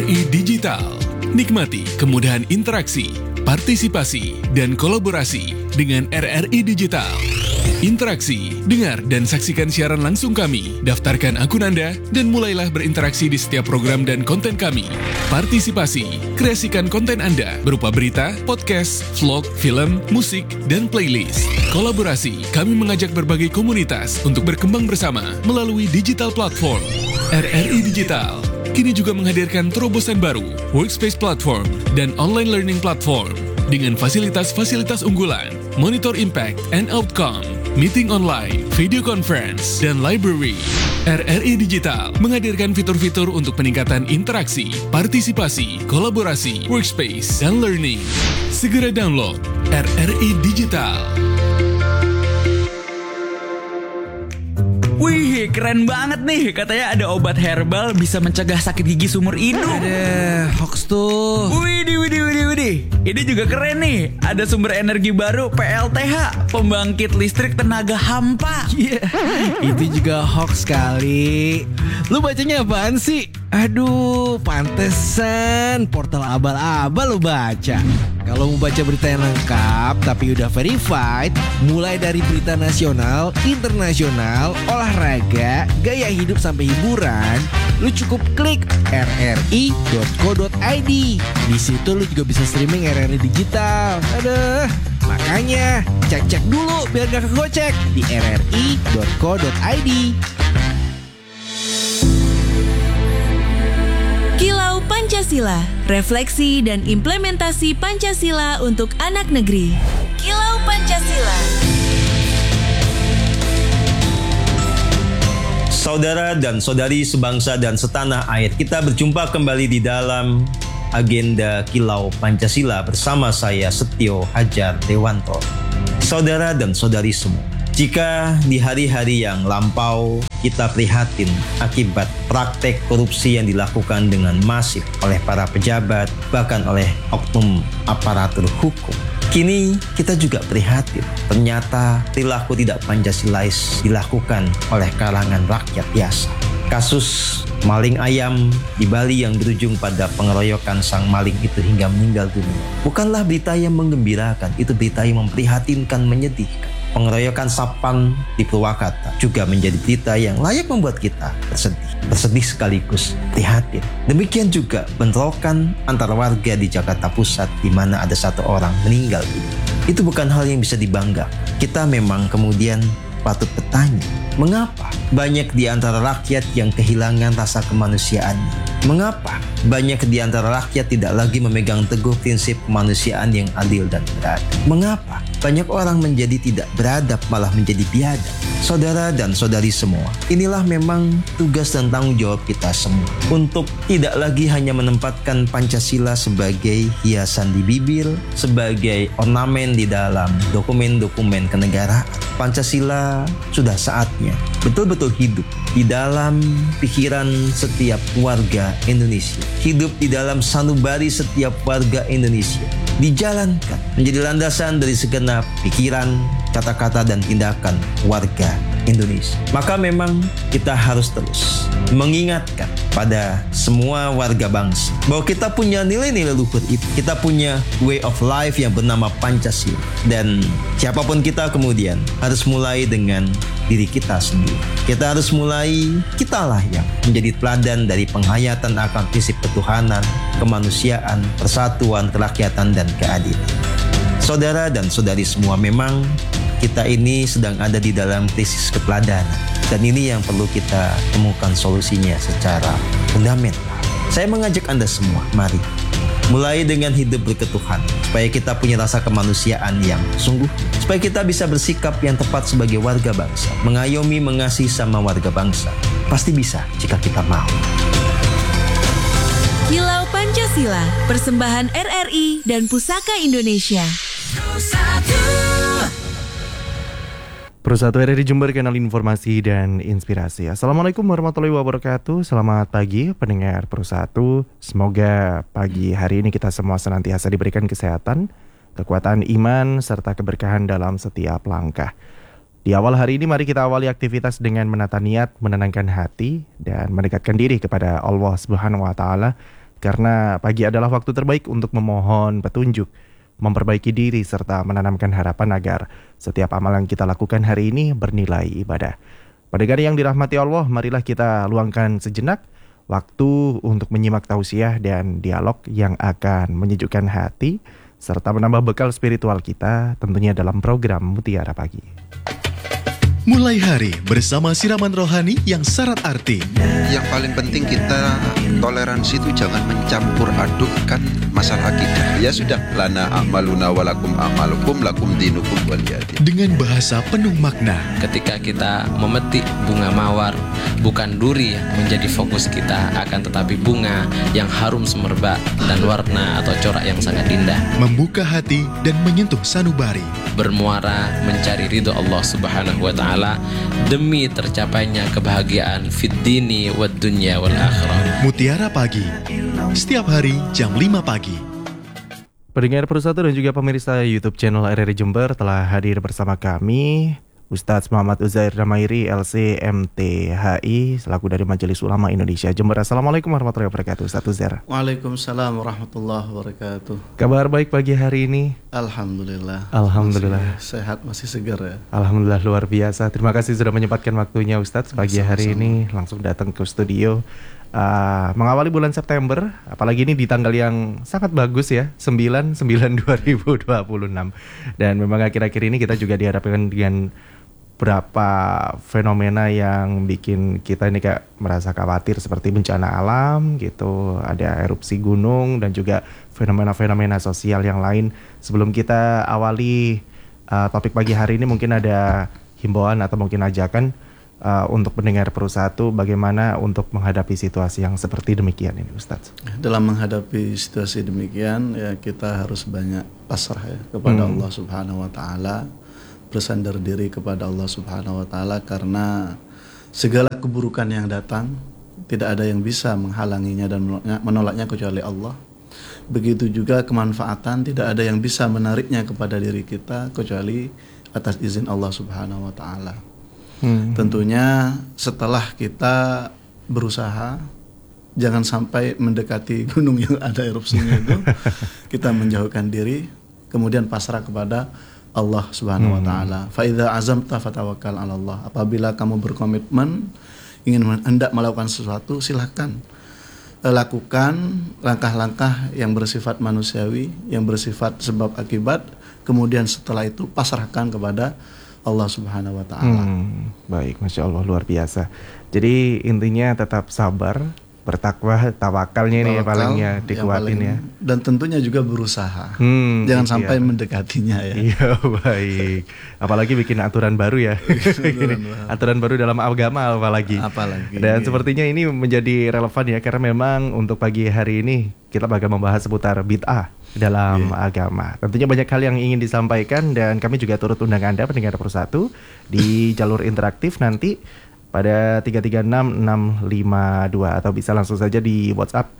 RRI Digital. Nikmati kemudahan interaksi, partisipasi, dan kolaborasi dengan RRI Digital. Interaksi, dengar dan saksikan siaran langsung kami, daftarkan akun Anda, dan mulailah berinteraksi di setiap program dan konten kami. Partisipasi, kreasikan konten Anda berupa berita, podcast, vlog, film, musik, dan playlist. Kolaborasi, kami mengajak berbagai komunitas untuk berkembang bersama melalui digital platform. RRI Digital kini juga menghadirkan terobosan baru, workspace platform, dan online learning platform dengan fasilitas-fasilitas unggulan, monitor impact and outcome, meeting online, video conference, dan library. RRI Digital menghadirkan fitur-fitur untuk peningkatan interaksi, partisipasi, kolaborasi, workspace, dan learning. Segera download RRI Digital. Wih, keren banget nih. Katanya ada obat herbal bisa mencegah sakit gigi seumur hidup. Ada hoax tuh. Widih. Ini juga keren nih. Ada sumber energi baru PLTH, pembangkit listrik tenaga hampa. Itu juga hoax kali. Lu bacanya apaan sih? Aduh, pantesan portal abal-abal lu baca. Kalau mau baca berita yang lengkap tapi udah verified, mulai dari berita nasional, internasional, olahraga, gaya hidup sampai hiburan, lu cukup klik rri.co.id. Di situ lu juga bisa streaming RRI Digital. Aduh, makanya cek-cek dulu biar gak kegocek di rri.co.id. Kilau Pancasila, refleksi dan implementasi Pancasila untuk anak negeri. Kilau Pancasila. Saudara dan saudari sebangsa dan setanah air, kita berjumpa kembali di dalam agenda Kilau Pancasila bersama saya Setio Hajar Dewanto. Saudara dan saudari semua, jika di hari-hari yang lampau kita prihatin akibat praktek korupsi yang dilakukan dengan masif oleh para pejabat, bahkan oleh oknum aparatur hukum, kini kita juga prihatin. Ternyata perilaku tidak Pancasilais dilakukan oleh kalangan rakyat biasa. Kasus maling ayam di Bali yang berujung pada pengeroyokan sang maling itu hingga meninggal dunia bukanlah berita yang menggembirakan, itu berita yang memprihatinkan, menyedihkan. Pengeroyokan Sapang di Purwakarta juga menjadi berita yang layak membuat kita bersedih sekaligus prihatin. Demikian juga bentrokan antara warga di Jakarta Pusat di mana ada satu orang meninggal dunia. Itu bukan hal yang bisa dibanggakan. Kita memang kemudian patut bertanya, mengapa banyak di antara rakyat yang kehilangan rasa kemanusiaannya? Mengapa banyak di antara rakyat tidak lagi memegang teguh prinsip kemanusiaan yang adil dan beradab? Mengapa banyak orang menjadi tidak beradab malah menjadi biadab? Saudara dan saudari semua, inilah memang tugas dan tanggung jawab kita semua untuk tidak lagi hanya menempatkan Pancasila sebagai hiasan di bibir, sebagai ornamen di dalam dokumen-dokumen kenegaraan. Pancasila sudah saatnya betul-betul hidup di dalam pikiran setiap warga Indonesia, hidup di dalam sanubari setiap warga Indonesia, dijalankan menjadi landasan dari segenap pikiran, kata-kata dan tindakan warga Indonesia. Maka memang kita harus terus mengingatkan pada semua warga bangsa bahwa kita punya nilai-nilai luhur itu. Kita punya way of life yang bernama Pancasila. Dan siapapun kita kemudian harus mulai dengan diri kita sendiri. Kita harus mulai, kitalah yang menjadi teladan dari penghayatan akan prinsip ketuhanan, kemanusiaan, persatuan, kerakyatan, dan keadilan. Saudara dan saudari semua, memang kita ini sedang ada di dalam krisis keteladanan. Dan ini yang perlu kita temukan solusinya secara fundamental. Saya mengajak Anda semua, mari mulai dengan hidup berketuhanan, supaya kita punya rasa kemanusiaan yang sungguh, supaya kita bisa bersikap yang tepat sebagai warga bangsa, mengayomi, mengasihi sama warga bangsa. Pasti bisa jika kita mau. Kilau Pancasila, persembahan RRI dan Pusaka Indonesia. Persatu RRI Jember, kanal informasi dan inspirasi. Assalamualaikum warahmatullahi wabarakatuh. Selamat pagi pendengar Persatu. Semoga pagi hari ini kita semua senantiasa diberikan kesehatan, kekuatan iman, serta keberkahan dalam setiap langkah. Di awal hari ini mari kita awali aktivitas dengan menata niat, menenangkan hati, dan mendekatkan diri kepada Allah Subhanahu wa Ta'ala Karena pagi adalah waktu terbaik untuk memohon petunjuk, memperbaiki diri, serta menanamkan harapan agar setiap amal yang kita lakukan hari ini bernilai ibadah. Pendengar yang dirahmati Allah, marilah kita luangkan sejenak waktu untuk menyimak tausiah dan dialog yang akan menyejukkan hati, serta menambah bekal spiritual kita tentunya dalam program Mutiara Pagi. Mulai hari bersama siraman rohani yang syarat arti. Yang paling penting kita toleransi itu jangan mencampur adukkan masalah akidah. Ya sudah, lana a'maluna walakum a'malukum lakum dinukum waliyadin. Dengan bahasa penuh makna. Ketika kita memetik bunga mawar, bukan duri yang menjadi fokus kita, akan tetapi bunga yang harum semerbak dan warna atau corak yang sangat indah. Membuka hati dan menyentuh sanubari. Bermuara mencari ridho Allah Subhanahu wa Ta'ala demi tercapainya kebahagiaan fid dini wad dunya wal akhirah. Mutiara Pagi, setiap hari jam 5 pagi. Pendengar Persatu dan juga pemirsa YouTube channel RRI Jember, telah hadir bersama kami Ustadz Muhammad Uzair Damairi, LC MTHI, selaku dari Majelis Ulama Indonesia Jember. Assalamualaikum warahmatullahi wabarakatuh, Ustadz Uzair. Waalaikumsalam warahmatullahi wabarakatuh. Kabar baik pagi hari ini? Alhamdulillah. Alhamdulillah. Masih sehat, masih segar ya. Alhamdulillah, luar biasa. Terima kasih sudah menyempatkan waktunya Ustadz pagi hari ini langsung datang ke studio. Mengawali bulan September, apalagi ini di tanggal yang sangat bagus ya, 9/9/2026. Dan memang akhir-akhir ini kita juga dihadapkan dengan berapa fenomena yang bikin kita ini kayak merasa khawatir, seperti bencana alam gitu, ada erupsi gunung dan juga fenomena-fenomena sosial yang lain. Sebelum kita awali topik pagi hari ini, mungkin ada himbauan atau mungkin ajakan untuk pendengar Persatu bagaimana untuk menghadapi situasi yang seperti demikian ini, Ustadz. Dalam menghadapi situasi demikian ya kita harus banyak pasrah ya kepada Allah Subhanahu wa Ta'ala, bersandar diri kepada Allah Subhanahu wa Ta'ala, karena segala keburukan yang datang tidak ada yang bisa menghalanginya dan menolaknya kecuali Allah. Begitu juga kemanfaatan tidak ada yang bisa menariknya kepada diri kita kecuali atas izin Allah Subhanahu wa Ta'ala. Tentunya setelah kita berusaha jangan sampai mendekati gunung yang ada erupsinya itu, kita menjauhkan diri, kemudian pasrah kepada Allah Subhanahu wa Ta'ala. Fa idza azamta fatawakkal 'ala Allah. Apabila kamu berkomitmen ingin hendak melakukan sesuatu, silakan lakukan langkah-langkah yang bersifat manusiawi, yang bersifat sebab akibat, kemudian setelah itu pasrahkan kepada Allah Subhanahu wa Ta'ala. Baik, Masya Allah, luar biasa. Jadi intinya tetap sabar, bertakwa, tawakalnya ini palingnya dikuatin ya. Dan tentunya juga berusaha. Jangan sampai mendekatinya ya. Iya, baik. Apalagi bikin aturan baru ya. Aturan baru dalam agama apalagi. Dan sepertinya ini menjadi relevan ya, karena memang untuk pagi hari ini kita bakal membahas seputar bid'ah dalam agama. Tentunya banyak hal yang ingin disampaikan dan kami juga turut undang Anda pendengar Persatu di jalur interaktif nanti pada 336-652 atau bisa langsung saja di WhatsApp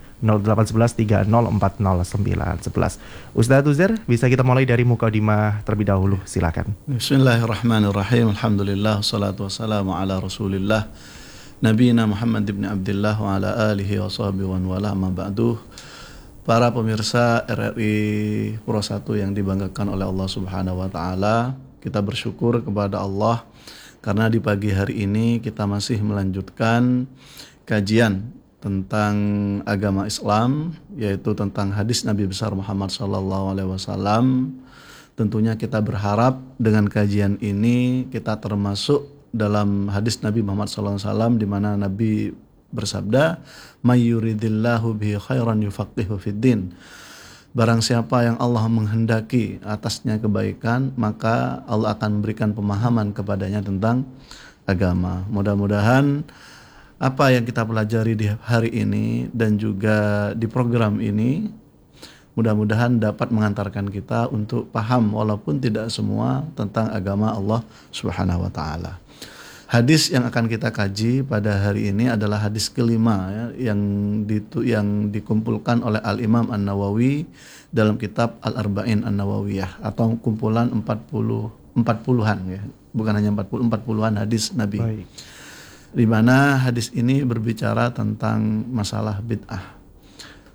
0811-3040-911. Ustadz Uzair, bisa kita mulai dari mukadimah terlebih dahulu, silakan. Bismillahirrahmanirrahim. Alhamdulillah, salatu wassalamu ala Rasulillah Nabiyina Muhammad ibn Abdullah wa ala alihi wa sahbihi wa wala ma ba'duh. Para pemirsa RRI Persatu yang dibanggakan oleh Allah Subhanahu wa Ta'ala, kita bersyukur kepada Allah karena di pagi hari ini kita masih melanjutkan kajian tentang agama Islam, yaitu tentang hadis Nabi besar Muhammad SAW. Tentunya kita berharap dengan kajian ini kita termasuk dalam hadis Nabi Muhammad SAW, di mana Nabi bersabda, "May yuridillahu bihi khairan yufaqihu fiddin." Barang siapa yang Allah menghendaki atasnya kebaikan, maka Allah akan memberikan pemahaman kepadanya tentang agama. Mudah-mudahan apa yang kita pelajari di hari ini dan juga di program ini, mudah-mudahan dapat mengantarkan kita untuk paham walaupun tidak semua tentang agama Allah Subhanahu wa Ta'ala. Hadis yang akan kita kaji pada hari ini adalah hadis kelima ya, yang dikumpulkan oleh Al-Imam An-Nawawi dalam kitab Al-Arba'in An-Nawawiyah, atau kumpulan 40-an ya, bukan hanya 40-an hadis Nabi. Baik. Di mana hadis ini berbicara tentang masalah bid'ah.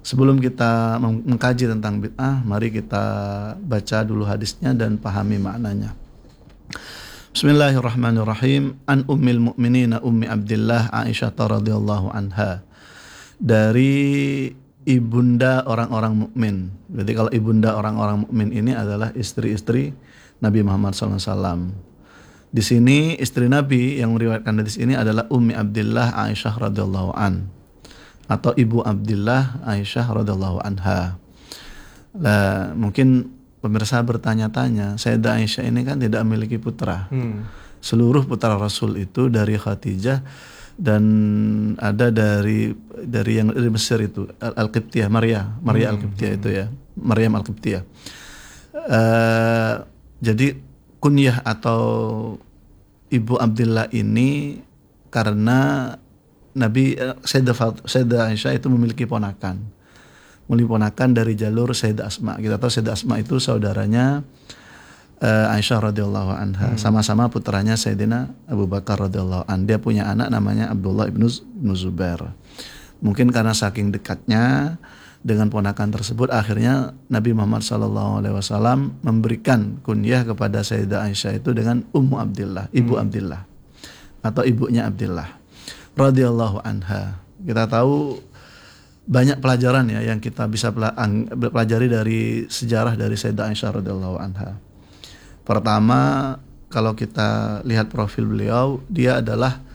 Sebelum kita mengkaji tentang bid'ah, mari kita baca dulu hadisnya dan pahami maknanya. Bismillahirrahmanirrahim. An ummil mu'minina ummi Abdillah Aisyah radhiyallahu anha. Dari ibunda orang-orang mukmin. Jadi kalau ibunda orang-orang mukmin ini adalah istri-istri Nabi Muhammad SAW. Di sini istri Nabi yang meriwayatkan hadis ini adalah Ummi Abdillah Aisyah radhiyallahu an, atau Ibu Abdillah Aisyah radhiyallahu anha. Nah, mungkin pemirsa bertanya-tanya, Sayyidah Aisyah ini kan tidak memiliki putra. Seluruh putra Rasul itu dari Khadijah dan ada dari yang dari Mesir itu Al-Qibtiyah, Maria Al-Qibtiyah itu ya, Maryam Al-Qibtiyah. Jadi kunyah atau Ibu Abdillah ini karena Nabi Sayyidah Aisyah itu memiliki ponakan dari jalur Sayyidah Asma. Kita tahu Sayyidah Asma itu saudaranya Aisyah radhiyallahu anha, sama-sama putranya Sayyidina Abu Bakar radhiyallahu an. Dia punya anak namanya Abdullah ibnu Zubair. Mungkin karena saking dekatnya dengan ponakan tersebut, akhirnya Nabi Muhammad SAW memberikan kunyah kepada Sayyidah Aisyah itu dengan Ummu Abdillah, Ibu Abdillah atau ibunya Abdillah radhiyallahu anha. Kita tahu banyak pelajaran ya yang kita bisa pelajari dari sejarah dari Sayyidah Aisyah radhiyallahu anha. Pertama, kalau kita lihat profil beliau, dia adalah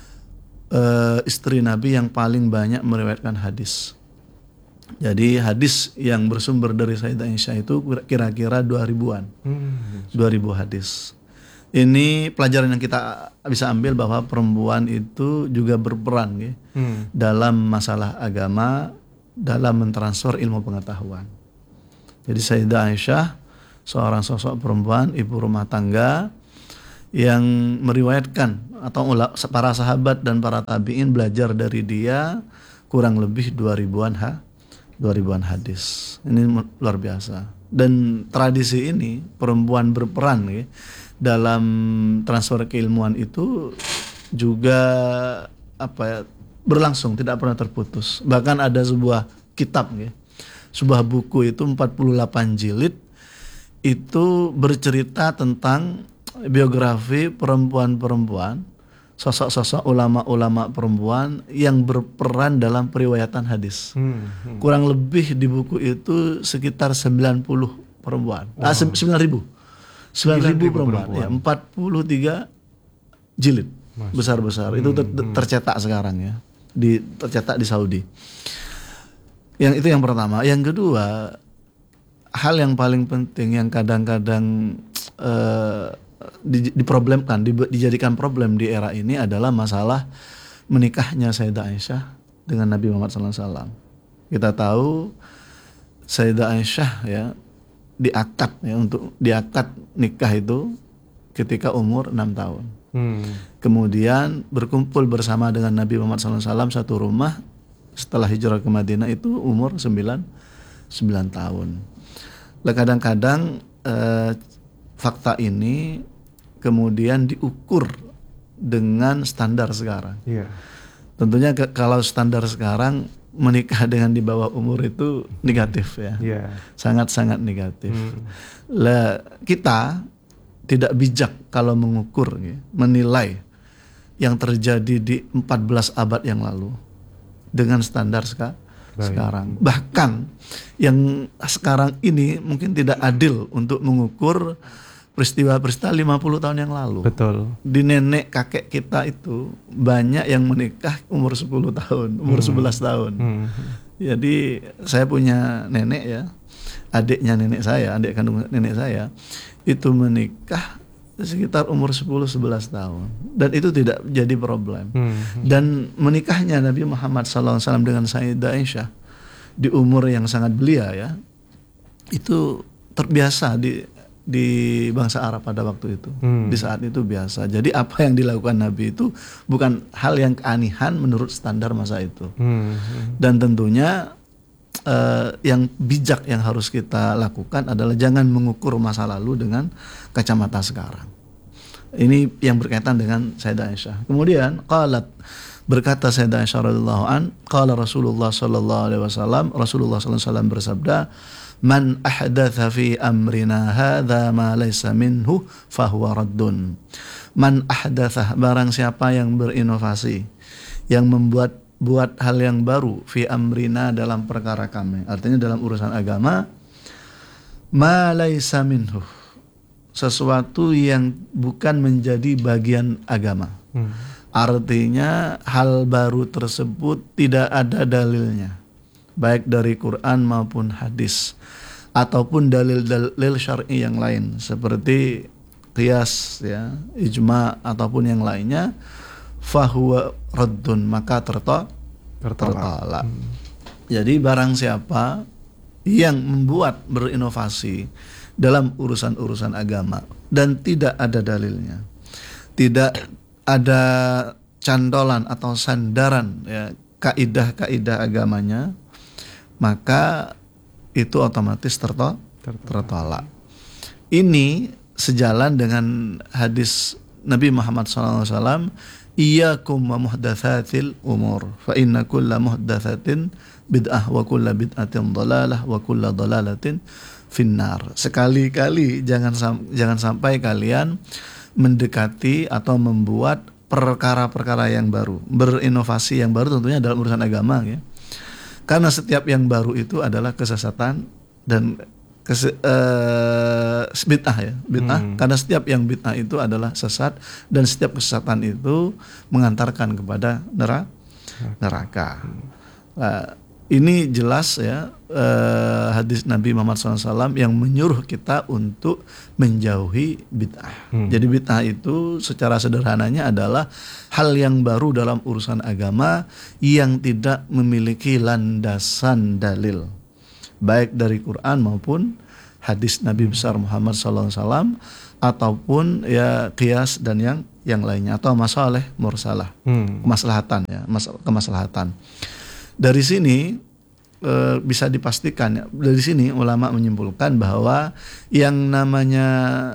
istri Nabi yang paling banyak meriwayatkan hadis. Jadi hadis yang bersumber dari Sayyidah Aisyah itu kira-kira 2000-an. 2000 hadis. Ini pelajaran yang kita bisa ambil bahwa perempuan itu juga berperan ya, dalam masalah agama, dalam mentransfer ilmu pengetahuan. Jadi Sayyidah Aisyah seorang sosok perempuan, ibu rumah tangga yang meriwayatkan, atau para sahabat dan para tabi'in belajar dari dia kurang lebih 2000-an hadis. Ini luar biasa. Dan tradisi ini perempuan berperan ya, dalam transfer keilmuan itu juga berlangsung, tidak pernah terputus. Bahkan ada sebuah kitab ya, sebuah buku itu 48 jilid itu bercerita tentang biografi perempuan-perempuan, sosok-sosok ulama-ulama perempuan yang berperan dalam periwayatan hadis. Kurang lebih di buku itu sekitar 90 perempuan. 9.000 perempuan. Ya, 43 jilid besar-besar. Itu tercetak sekarang ya. Tercetak di Saudi. Itu yang pertama. Yang kedua, hal yang paling penting yang kadang-kadang dijadikan problem di era ini adalah masalah menikahnya Sayyidah Aisyah dengan Nabi Muhammad SAW. Kita tahu Sayyidah Aisyah ya untuk diakad nikah itu ketika umur 6 tahun. Kemudian berkumpul bersama dengan Nabi Muhammad SAW satu rumah setelah hijrah ke Madinah itu umur 9 tahun. Kadang-kadang fakta ini kemudian diukur dengan standar sekarang. Tentunya kalau standar sekarang menikah dengan di bawah umur itu negatif ya. Sangat-sangat negatif. Kita tidak bijak kalau mengukur ya, menilai yang terjadi di 14 abad yang lalu dengan standar sekarang. Bahkan yang sekarang ini mungkin tidak adil untuk mengukur peristiwa-peristiwa 50 tahun yang lalu. Betul. Di nenek kakek kita itu banyak yang menikah umur 10 tahun, umur 11 tahun. Jadi saya punya nenek ya, adiknya nenek saya, adik kandung nenek saya, itu menikah sekitar umur 10-11 tahun. Dan itu tidak jadi problem. Dan menikahnya Nabi Muhammad SAW dengan Sayyidah Aisyah di umur yang sangat belia ya, itu terbiasa di bangsa Arab pada waktu itu. Di saat itu biasa. Jadi apa yang dilakukan Nabi itu bukan hal yang keanihan menurut standar masa itu. Dan tentunya yang bijak yang harus kita lakukan adalah jangan mengukur masa lalu dengan kacamata sekarang. Ini yang berkaitan dengan Sayyidah Aisyah. Kemudian qalat, Berkata Sayyidah Aisyah radhiyallahu an, qala Rasulullah sallallahu alaihi wasallam, Rasulullah sallallahu alaihi wasallam bersabda, "Man ahdatha fi amrina hadza ma laysa minhu fahuwa raddun." Man ahdatha, barang siapa yang berinovasi, yang membuat hal yang baru fi amrina, dalam perkara kami, artinya dalam urusan agama, ma laysa minhu, sesuatu yang bukan menjadi bagian agama. Artinya hal baru tersebut tidak ada dalilnya, baik dari Quran maupun hadis, ataupun dalil-dalil syar'i yang lain seperti qiyas, ya, ijma ataupun yang lainnya, fahuwa raddun, maka tertolak. Jadi barang siapa yang membuat berinovasi dalam urusan-urusan agama dan tidak ada dalilnya, tidak ada cantolan atau sandaran, ya, kaidah-kaidah agamanya, maka itu otomatis tertolak. Ini sejalan dengan hadis Nabi Muhammad SAW, iyyakum wa muhdatsatil umur, fa inna kulla muhdatsatin bid'ah wa kulla bid'atin dhalalah wa kulla dhalalatin finnar. Sekali-kali jangan sampai kalian mendekati atau membuat perkara-perkara yang baru, berinovasi yang baru, tentunya dalam urusan agama, ya. Karena setiap yang baru itu adalah kesesatan dan bid'ah, ya, bid'ah. Karena setiap yang bid'ah itu adalah sesat, dan setiap kesesatan itu mengantarkan kepada neraka. Nah, ini jelas, ya, hadis Nabi Muhammad SAW yang menyuruh kita untuk menjauhi bid'ah. Jadi bid'ah itu secara sederhananya adalah hal yang baru dalam urusan agama yang tidak memiliki landasan dalil, baik dari Quran maupun hadis Nabi besar Muhammad SAW, ataupun, ya, qiyas dan yang lainnya, atau masalih mursalah, kemaslahatan, ya, kemaslahatan. Dari sini bisa dipastikan, ya, dari sini ulama menyimpulkan bahwa yang namanya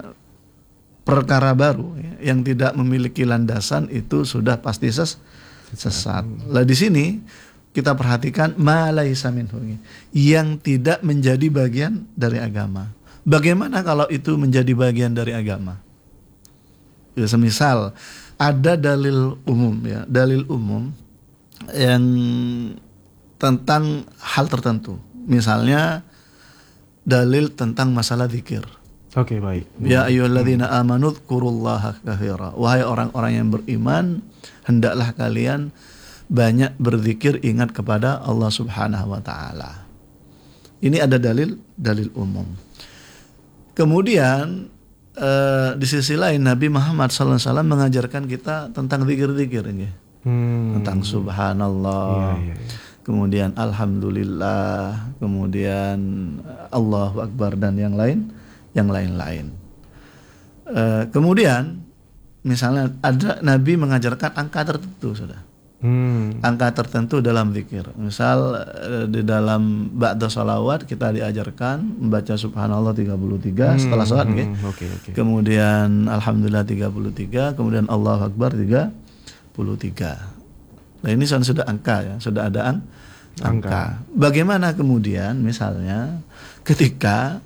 perkara baru, ya, yang tidak memiliki landasan itu sudah pasti sesat. Lah di sini kita perhatikan ma laisa minhu, yang tidak menjadi bagian dari agama. Bagaimana kalau itu menjadi bagian dari agama? Ya, semisal ada dalil umum, ya, dalil umum yang tentang hal tertentu. Misalnya dalil tentang masalah zikir. Oke, baik. Ya ayyuhalladzina amanu dzkurullaha katsira. Wahai orang-orang yang beriman, hendaklah kalian banyak berzikir, ingat kepada Allah Subhanahu wa taala. Ini ada dalil umum. Kemudian di sisi lain Nabi Muhammad SAW mengajarkan kita tentang zikir-zikir ini. Tentang subhanallah. Iya. Kemudian alhamdulillah, kemudian Allahu akbar, dan yang lain-lain. Kemudian misalnya ada Nabi mengajarkan angka tertentu, sudah. Angka tertentu dalam zikir. Misal di dalam ba'da salawat kita diajarkan membaca subhanallah 33 setelah salat, okay. Kemudian alhamdulillah 33, kemudian Allahu akbar 33. Nah, ini sudah angka, ya, sudah ada angka. Bagaimana kemudian misalnya ketika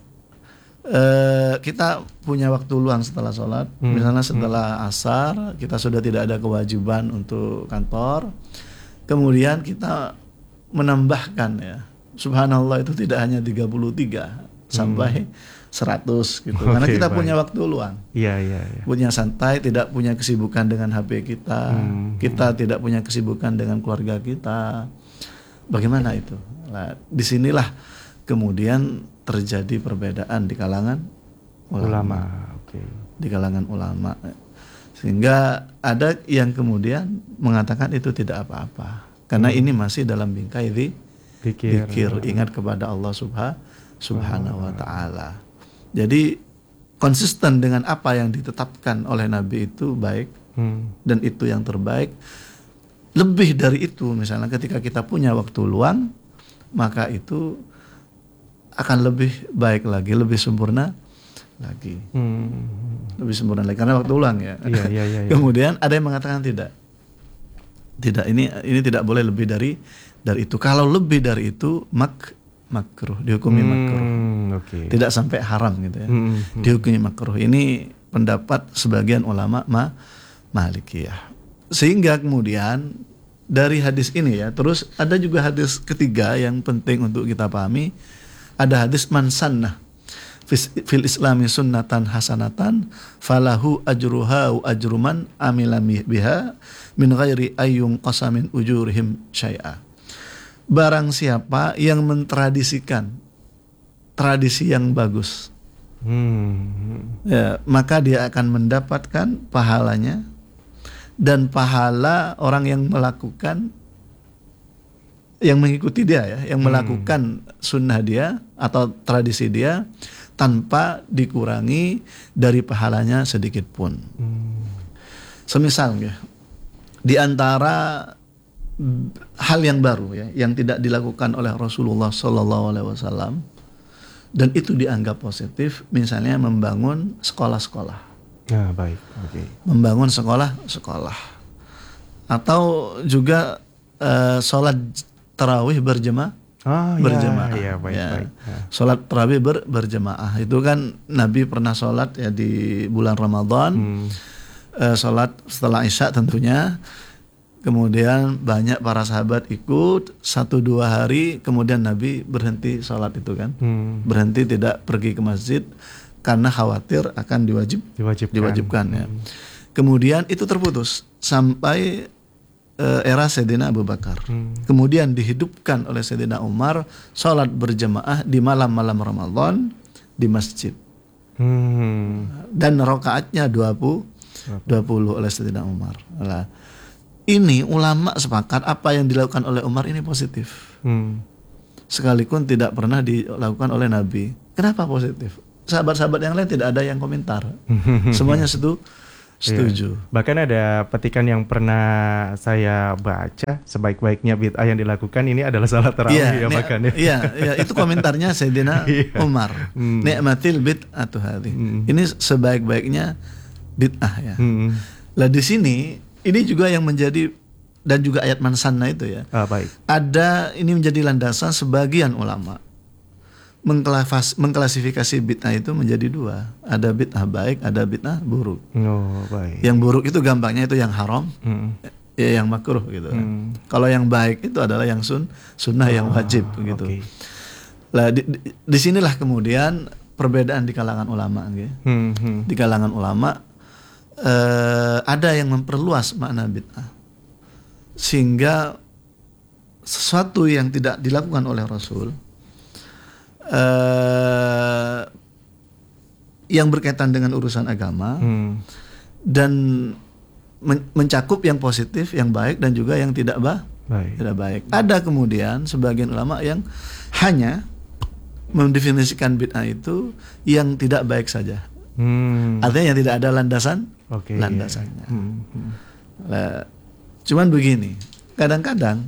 kita punya waktu luang setelah sholat, misalnya setelah asar, kita sudah tidak ada kewajiban untuk kantor, kemudian kita menambahkan, ya, subhanallah itu tidak hanya 33 sampai 100 gitu. Karena kita punya waktu luang. Iya. Punya santai, tidak punya kesibukan dengan HP kita. Kita tidak punya kesibukan dengan keluarga kita. Bagaimana itu? Nah, disinilah kemudian terjadi perbedaan di kalangan ulama. Di kalangan ulama. Sehingga ada yang kemudian mengatakan itu tidak apa-apa. Karena ini masih dalam bingkai zikir. Ingat kepada Allah Subhanahu wa ta'ala. Jadi konsisten dengan apa yang ditetapkan oleh Nabi itu baik, dan itu yang terbaik. Lebih dari itu, misalnya ketika kita punya waktu luang, maka itu akan lebih baik lagi, lebih sempurna lagi. Lebih sempurna lagi karena waktu luang, ya. Iya. Kemudian Kemudian ada yang mengatakan tidak. Tidak, ini tidak boleh lebih dari itu. Kalau lebih dari itu makruh, dihukumi makruh. Okay. Tidak sampai haram gitu ya. Dihukumi makruh. Ini pendapat sebagian ulama Malikiyah. Sehingga kemudian dari hadis ini ya, terus ada juga hadis ketiga yang penting untuk kita pahami. Ada hadis man sannah fil islami sunnatan hasanatan falahu ajruha wa ajru man amila biha min ghairi ayyun qasamin ujurihim syai'a. Barang siapa yang mentradisikan tradisi yang bagus, ya, maka dia akan mendapatkan pahalanya dan pahala orang yang melakukan, yang mengikuti dia ya, yang melakukan sunnah dia atau tradisi dia tanpa dikurangi dari pahalanya sedikit pun. Semisal ya, di antara hal yang baru ya, yang tidak dilakukan oleh Rasulullah SAW dan itu dianggap positif, misalnya membangun sekolah-sekolah. Ya, baik. Okay. Membangun sekolah atau juga sholat tarawih berjamaah. Berjamaah. Ya, baik. Sholat tarawih berjamaah itu kan Nabi pernah sholat ya di bulan Ramadan. Sholat setelah Isya tentunya. Kemudian banyak para sahabat ikut 1-2 hari, kemudian Nabi berhenti sholat itu kan, berhenti tidak pergi ke masjid karena khawatir akan diwajibkan ya. Kemudian itu terputus sampai era Sayyidina Abu Bakar. Kemudian dihidupkan oleh Sayyidina Umar sholat berjamaah di malam-malam Ramadan di masjid. Dan rakaatnya 20 oleh Sayyidina Umar. Nah, ini ulama sepakat apa yang dilakukan oleh Umar ini positif. Sekalipun tidak pernah dilakukan oleh Nabi. Kenapa positif? Sahabat-sahabat yang lain tidak ada yang komentar. Semuanya setuju. Ya. Bahkan ada petikan yang pernah saya baca, sebaik-baiknya bid'ah yang dilakukan ini adalah salat tarawih bahkan ya. Iya, itu komentarnya Sayyidina Umar. Ni'matil bid'atu hadhi. Ini sebaik-baiknya bid'ah ya. Lah di sini ini juga yang menjadi, dan juga ayat man sanna itu ya. Baik. Ada, ini menjadi landasan sebagian ulama mengklasifikasi bid'ah itu menjadi 2. Ada bid'ah baik, ada bid'ah buruk. Baik. Yang buruk itu gampangnya itu yang haram, ya yang makruh gitu. Kalau yang baik itu adalah yang sunnah yang wajib gitu. Okay. Lah di sinilah kemudian perbedaan di kalangan ulama gitu. Di kalangan ulama ada yang memperluas makna bid'ah sehingga sesuatu yang tidak dilakukan oleh Rasul yang berkaitan dengan urusan agama dan mencakup yang positif, yang baik dan juga yang tidak baik. Ada kemudian sebagian ulama yang hanya mendefinisikan bid'ah itu yang tidak baik saja. Artinya yang tidak ada landasannya. Cuman begini, kadang-kadang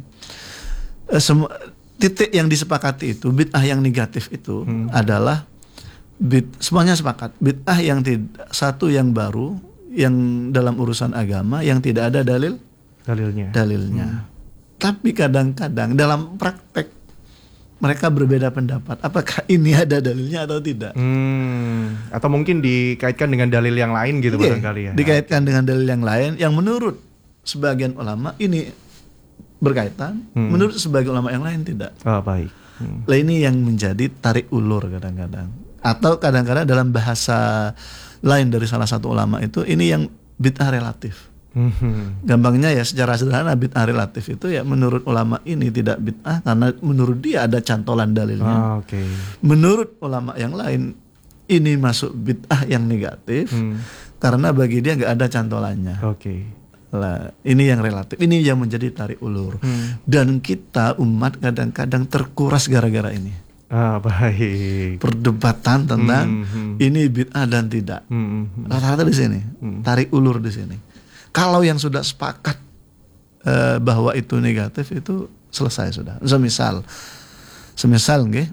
titik yang disepakati itu bid'ah yang negatif itu adalah semuanya sepakat bid'ah yang satu yang baru yang dalam urusan agama yang tidak ada dalilnya. Tapi kadang-kadang dalam praktek mereka berbeda pendapat. Apakah ini ada dalilnya atau tidak? Atau mungkin dikaitkan dengan dalil yang lain gitu barangkali ya. Dikaitkan dengan dalil yang lain yang menurut sebagian ulama ini berkaitan, menurut sebagian ulama yang lain tidak. Baik. Lah ini yang menjadi tarik ulur kadang-kadang. Atau kadang-kadang dalam bahasa lain dari salah satu ulama itu ini yang bid'ah relatif. Gampangnya ya secara sederhana bid'ah relatif itu ya menurut ulama ini tidak bid'ah karena menurut dia ada cantolan dalilnya. Menurut ulama yang lain ini masuk bid'ah yang negatif karena bagi dia nggak ada cantolannya. Lah ini yang relatif, ini yang menjadi tarik ulur. Dan kita umat kadang-kadang terkuras gara-gara ini. Baik. Perdebatan tentang ini bid'ah dan tidak. Rata-rata di sini, tarik ulur di sini. Kalau yang sudah sepakat bahwa itu negatif itu selesai sudah. Semisal nggih,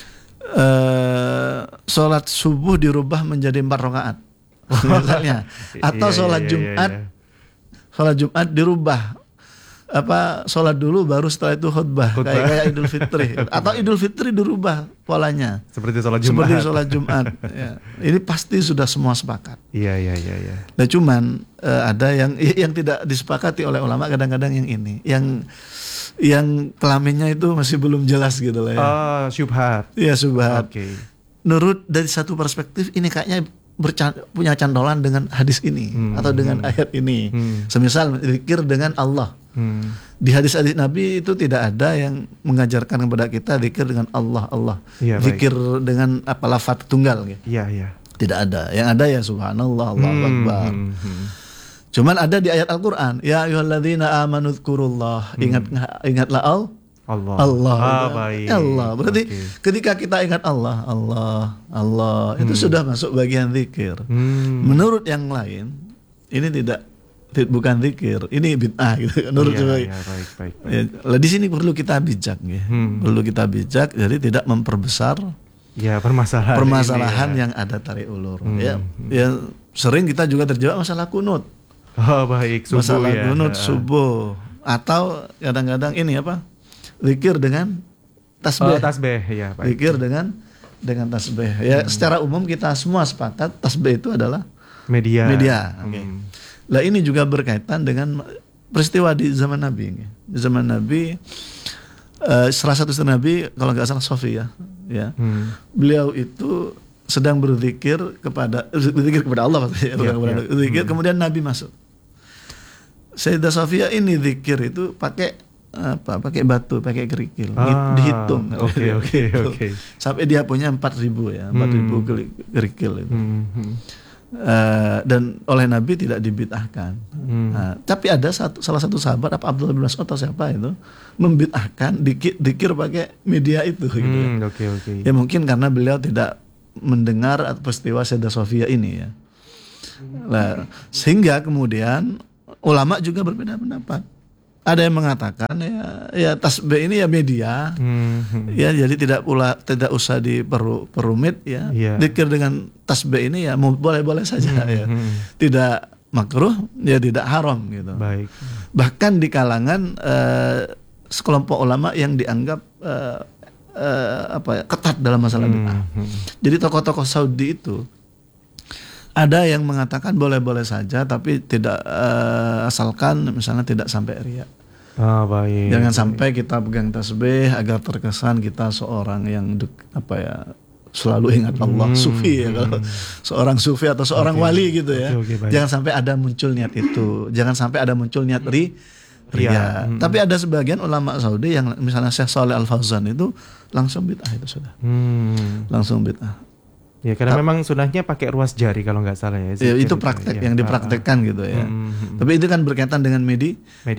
sholat subuh dirubah menjadi 4 rakaat misalnya, atau sholat Jumat dirubah sholat dulu baru setelah itu khutbah. Kayak Idul Fitri atau Idul Fitri dirubah polanya seperti sholat Jumat. Ya. Ini pasti sudah semua sepakat. Iya. Nah cuman ada yang tidak disepakati oleh ulama kadang-kadang yang ini, yang kelaminnya itu masih belum jelas gitu lah ya. Syubhat. Iya syubhat. Oke. Menurut dari satu perspektif ini kayaknya punya cantolan dengan hadis ini atau dengan ayat ini. Semisal zikir dengan Allah. Di hadis-hadis Nabi itu tidak ada yang mengajarkan kepada kita zikir dengan Allah. Ya, zikir dengan lafaz tunggal gitu. Iya. Tidak ada. Yang ada ya subhanallah, Allahu akbar. Cuman ada di ayat Al-Qur'an, ya ayyuhalladzina amanu dzkurullah. Ingatlah Allah. Baik. Allah. Berarti ketika kita ingat Allah itu sudah masuk bagian zikir. Menurut yang lain ini bukan zikir, ini bid'ah gitu. Menurut baik. Ya, di sini perlu kita bijak ya. Perlu kita bijak jadi tidak memperbesar permasalahan yang ada tarik ulur. Ya sering kita juga terjebak masalah kunut. Subuh masalah kunut subuh atau kadang-kadang ini zikir dengan tasbih. Tasbih ya, baik. Zikir dengan tasbih. Ya, secara umum kita semua sepakat tasbih itu adalah media. Okay. Lah ini juga berkaitan dengan peristiwa di zaman Nabi. Di zaman Nabi salah satu istri Nabi kalau nggak salah Sofia ya. Beliau itu sedang berzikir kepada Allah zikir kemudian Nabi masuk. Sayyidah Sofia ini zikir itu pakai batu, pakai kerikil, dihitung. Oke. Sampai dia punya 4.000 ya, 4.000 kerikil itu. Dan oleh Nabi tidak dibid'ahkan. Tapi ada salah satu sahabat Abdullah bin Mas'ud atau siapa itu membid'ahkan dikir pakai media itu gitu. Ya mungkin karena beliau tidak mendengar peristiwa Sayyidah Sofia ini ya. Sehingga kemudian ulama juga berbeda pendapat. Ada yang mengatakan ya tasbih ini ya media, ya jadi tidak usah diperumit ya. Zikir dengan tasbih ini ya boleh-boleh saja ya, tidak makruh ya tidak haram gitu. Baik. Bahkan di kalangan sekelompok ulama yang dianggap ketat dalam masalah bid'ah. Jadi tokoh-tokoh Saudi itu ada yang mengatakan boleh-boleh saja, tapi tidak asalkan misalnya tidak sampai riya. Baik. Jangan sampai kita pegang tasbih agar terkesan kita seorang yang selalu ingat Allah, sufi ya kalau seorang sufi atau seorang wali gitu ya. Jangan sampai ada muncul niat itu. Jangan sampai ada muncul niat riya. Tapi ada sebagian ulama Saudi yang misalnya Syekh Shalih Al Fauzan itu langsung bid'ah itu sudah. Langsung bid'ah. Ya karena memang sunahnya pakai ruas jari kalau nggak salah ya. Itu praktek yang dipraktekkan gitu ya. Tapi itu kan berkaitan dengan media.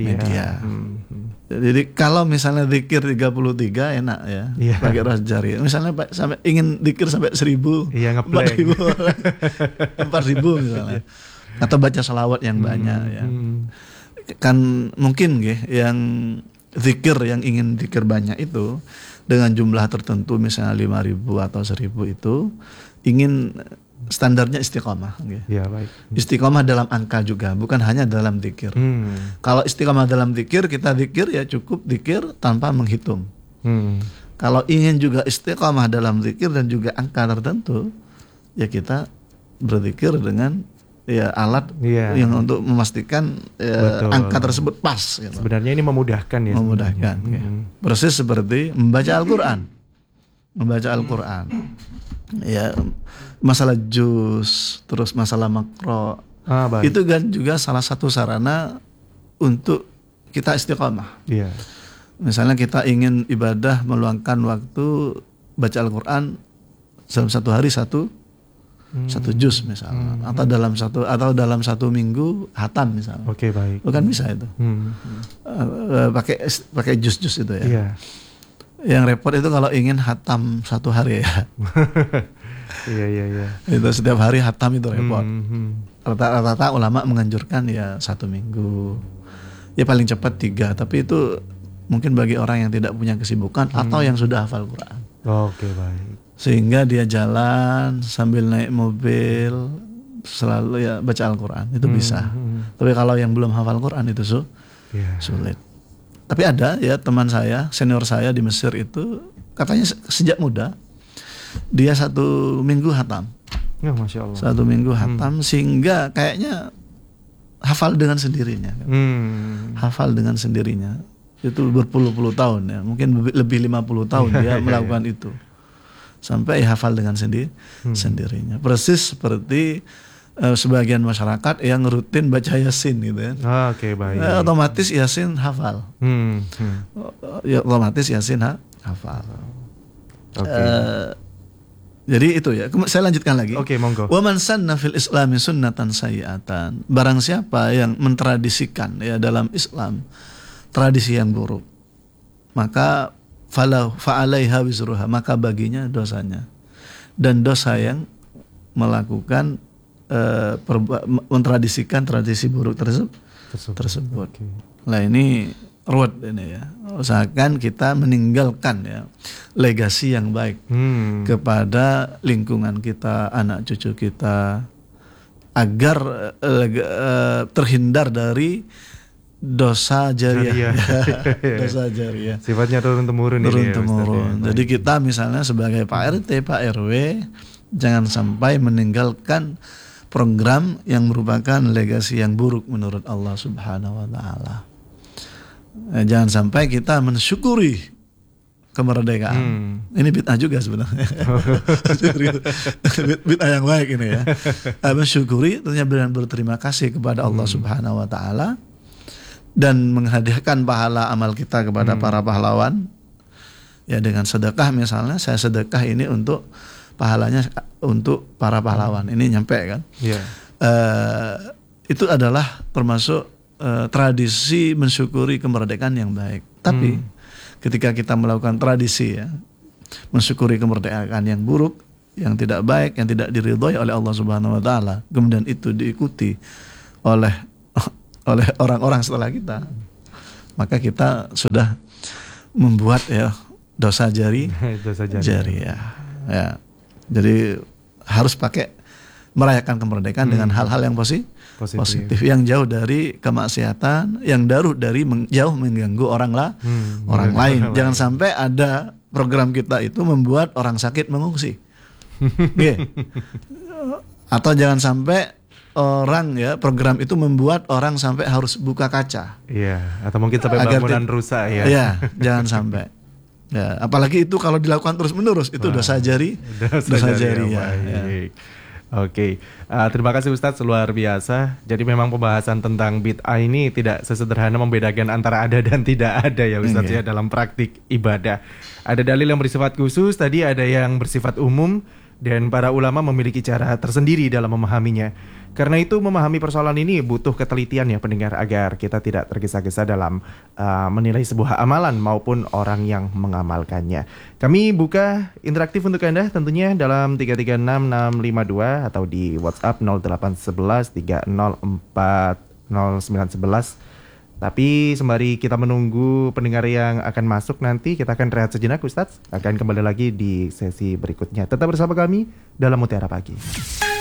Jadi kalau misalnya zikir 33 enak ya, pakai ruas jari. Misalnya sampai ingin zikir sampai 1000, 4.000 misalnya. Atau baca salawat yang banyak ya. Kan mungkin yang zikir yang ingin zikir banyak itu dengan jumlah tertentu misalnya 5.000 atau 1.000 itu ingin standarnya istiqomah. Ya, baik. Istiqomah dalam angka juga, bukan hanya dalam zikir. Kalau istiqomah dalam zikir, kita zikir ya cukup zikir tanpa menghitung. Kalau ingin juga istiqomah dalam zikir dan juga angka tertentu, ya kita berzikir dengan alat yang untuk memastikan angka tersebut pas. Gitu. Sebenarnya ini memudahkan ya. Memudahkan. Persis seperti membaca Al-Quran. Ya, masalah juz, terus masalah makro, itu kan juga salah satu sarana untuk kita istiqamah. Misalnya kita ingin ibadah meluangkan waktu baca Al-Quran dalam satu hari satu juz misalnya, atau dalam satu minggu hatam misalnya. Oke, baik. Bukan bisa itu. Pakai juz-juz itu ya. Yang repot itu kalau ingin hatam satu hari ya. Iya. Itu setiap hari hatam itu repot. Rata-rata ulama menganjurkan ya 1 minggu. Ya paling cepat 3. Tapi itu mungkin bagi orang yang tidak punya kesibukan atau yang sudah hafal Quran. Oke, baik. Sehingga dia jalan sambil naik mobil selalu ya baca Al-Quran. Itu bisa. Tapi kalau yang belum hafal Quran itu sulit. Tapi ada ya teman saya, senior saya di Mesir itu, katanya sejak muda dia 1 minggu hatam. Ya, Masya Allah. 1 minggu hatam sehingga kayaknya hafal dengan sendirinya. Hafal dengan sendirinya. Itu berpuluh-puluh tahun ya, mungkin lebih 50 tahun dia melakukan itu. Sampai hafal dengan sendirinya. Persis seperti sebagian masyarakat yang rutin baca Yasin gitu kan. Oke, baik. Otomatis Yasin hafal. Ya, otomatis Yasin hafal. Oke. Jadi itu ya. Saya lanjutkan lagi. Oke, monggo. Wa man sanna fil islami sunnatan sayyi'atan. Barang siapa yang mentradisikan ya dalam Islam tradisi yang buruk, maka fa'alaiha wizruha, maka baginya dosanya. Dan dosa yang melakukan mentradisikan tradisi buruk tersebut. Okay. Nah, ini ruwet ini ya. Usahakan kita meninggalkan ya legasi yang baik kepada lingkungan kita, anak cucu kita, agar terhindar dari dosa jariah. Dosa jariah. Sifatnya turun-temurun. Jadi kita misalnya sebagai Pak RT, Pak RW, jangan sampai meninggalkan program yang merupakan legasi yang buruk menurut Allah Subhanahu wa taala. Jangan sampai kita mensyukuri kemerdekaan. Ini bid'ah juga sebenarnya. Bid'ah yang baik ini ya. Mensyukuri tentunya berterima kasih kepada Allah Subhanahu wa taala dan menghadiahkan pahala amal kita kepada para pahlawan. Ya, dengan sedekah misalnya, saya sedekah ini untuk pahalanya untuk para pahlawan. Ini nyampe kan? Yeah. Itu adalah termasuk tradisi mensyukuri kemerdekaan yang baik. Tapi ketika kita melakukan tradisi ya mensyukuri kemerdekaan yang buruk, yang tidak baik, yang tidak diridhoi oleh Allah Subhanahu wa taala, kemudian itu diikuti oleh orang-orang setelah kita, maka kita sudah membuat ya dosa jariah. Ya. Jadi harus pakai merayakan kemerdekaan dengan hal-hal yang positif, yang jauh dari kemaksiatan, yang jauh mengganggu orang lain. Jangan sampai ada program kita itu membuat orang sakit mengungsi. Atau jangan sampai program itu membuat orang sampai harus buka kaca. Iya, atau mungkin sampai bangunan rusak ya. Iya, jangan sampai. Ya, apalagi itu kalau dilakukan terus-menerus itu dosa jariah. Ya. Oke, terima kasih Ustadz, luar biasa. Jadi memang pembahasan tentang bid'ah ini tidak sesederhana membedakan antara ada dan tidak ada ya Ustadz ya dalam praktik ibadah. Ada dalil yang bersifat khusus, tadi ada yang bersifat umum, dan para ulama memiliki cara tersendiri dalam memahaminya. Karena itu memahami persoalan ini butuh ketelitian ya pendengar, agar kita tidak tergesa-gesa dalam menilai sebuah amalan maupun orang yang mengamalkannya. Kami buka interaktif untuk Anda tentunya dalam 336652 atau di WhatsApp 0811 304 0911. Tapi sembari kita menunggu pendengar yang akan masuk, nanti kita akan rehat sejenak Ustadz. Akan kembali lagi di sesi berikutnya. Tetap bersama kami dalam Mutiara Pagi.